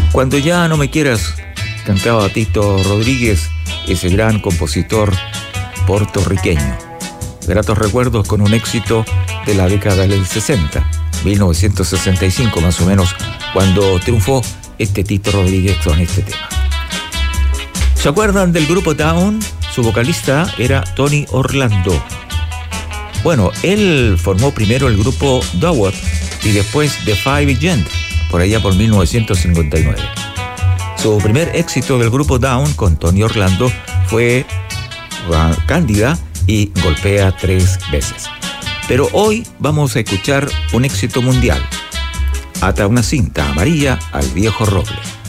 Cuando ya no me quieras, cantaba Tito Rodríguez, ese gran compositor puertorriqueño. Gratos recuerdos con un éxito de la década del 60, 1965 más o menos, cuando triunfó este Tito Rodríguez con este tema. ¿Se acuerdan del grupo Down? Su vocalista era Tony Orlando. Bueno, él formó primero el grupo Dowd y después The Five Agent, por allá por 1959. Su primer éxito del grupo Down con Tony Orlando fue Cándida y Golpea 3 veces. Pero hoy vamos a escuchar un éxito mundial. Ata una cinta amarilla al viejo roble.